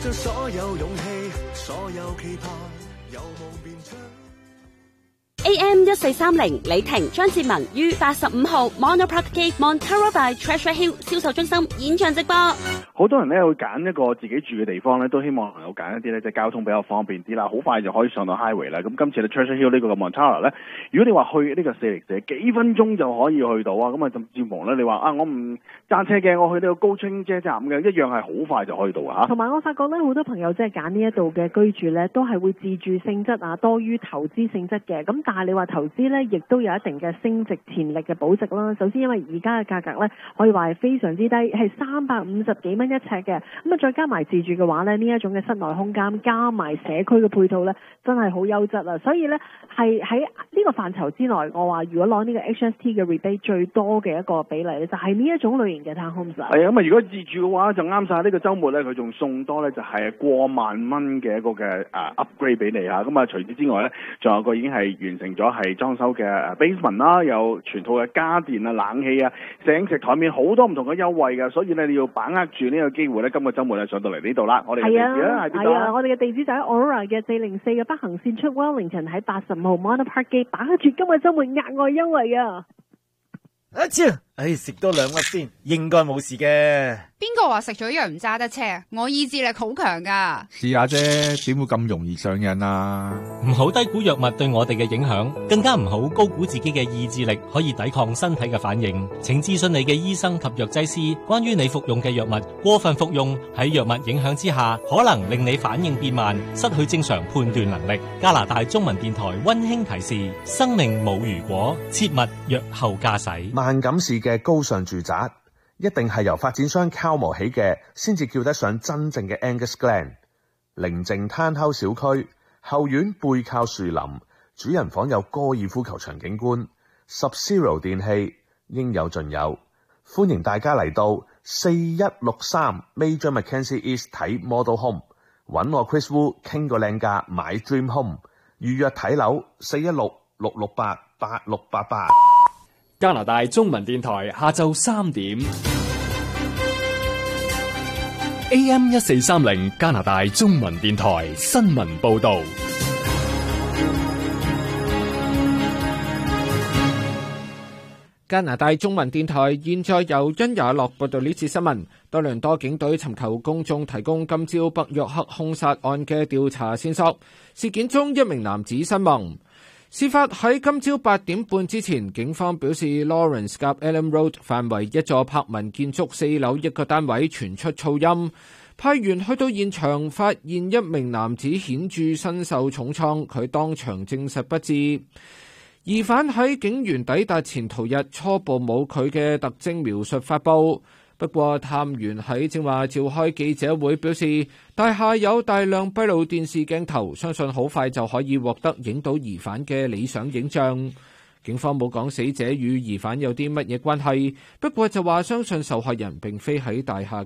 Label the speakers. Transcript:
Speaker 1: 着所有勇氣，所有期盼，有夢便出。
Speaker 2: AM 1430李婷張志文於85號 Monopark Gate Montara by Treasure Hill 銷售中心演唱直播。
Speaker 3: 好多人咧會揀一個自己住嘅地方咧，都希望能夠揀一啲咧即係交通比較方便啲啦，好快就可以上到 highway 啦。咁今次咧 Treasure Hill 呢個 Montara 咧，如果你話去呢個404幾分鐘就可以去到啊，咁啊甚至乎咧你話啊我唔揸車嘅，我去呢個高清車站嘅，一樣係好快就可以到啊。
Speaker 4: 同埋我發覺咧，好多朋友即係揀呢一度嘅居住咧，都係會自住性質啊，多於投資性質嘅。咁但係你話投資咧，亦都有一定嘅升值潛力嘅保值啦。首先因為而家嘅價格咧，可以話係非常之低，係350幾蚊一尺嘅。咁啊，再加埋自住嘅話咧，呢一種嘅室內空間加埋社區嘅配套咧，真係好優質啊！所以咧，係喺呢個範疇之內，我話如果攞呢個 HST 嘅 rebate 最多嘅一個比例咧，就係呢一種類型嘅 townhomes 啦。
Speaker 3: 係啊，咁啊，如果自住嘅話就啱晒。呢個週末咧，佢仲送多咧就係過萬蚊嘅一個嘅upgrade 俾你嚇。咁啊，除此之外咧，仲有個已經係完成咗係裝修嘅basement 啦，有全套嘅家電啊、冷氣啊、攝影石台面好多唔同嘅優惠嘅，所以咧你要把握住呢個機會咧，今個週末咧上到嚟呢度啦。我哋嘅地址咧係邊度啊？
Speaker 4: 我哋嘅地址就喺 Aurora 嘅404嘅北行線出 Wellington 喺85號 Monopark Gate，把握住今個週末額外優惠啊！
Speaker 5: 食多2粒先，應該冇事嘅。
Speaker 6: 邊個話食咗藥唔揸得車？我意志力好強噶。
Speaker 7: 試下啫，點會咁容易上癮啊？
Speaker 8: 唔好低估藥物對我哋嘅影響，更加唔好高估自己嘅意志力可以抵抗身體嘅反應。請諮詢你嘅醫生及藥劑師，關於你服用嘅藥物過分服用喺藥物影響之下，可能令你反應變慢，失去正常判斷能力。加拿大中文電台溫馨提示：生命冇如果，切勿藥後駕駛。
Speaker 9: 萬錦市嘅高尚住宅一定係由發展商敲模起嘅，先至叫得上真正嘅 Angus Glen。寧靜攤口小區，後院背靠樹林，主人房有高爾夫球場景觀，Sub-Zero 電器應有盡有。歡迎大家嚟到4163 Major Mackenzie East 睇 Model Home， 揾我 Chris Wu 傾個靚價買 Dream Home， 預約睇樓416-668-8688。
Speaker 10: 加拿大中文電台下晝3點 AM 1430加拿大中文電台新聞報道。
Speaker 11: 加拿大中文電台現在由殷雅樂報道呢次新聞。多倫多警隊尋求公眾提供今朝北約克兇殺案嘅調查線索。事件中一名男子身亡。事發喺今朝8點半之前，警方表示 Lawrence 及 Allen Road 範圍一座柏文建築4樓一個單位傳出噪音，派員去到現場，發現一名男子顯著身受重創，佢當場證實不治。疑犯喺警員抵達前途日初步冇佢嘅特徵描述發布。不過探員喺正話召開記者會表示，大廈有大量閉路電視鏡頭，相信好快就可以獲得影到疑犯嘅理想影像。警方冇講死者與疑犯有啲乜嘢關係，不過就話相信受害人並非喺大廈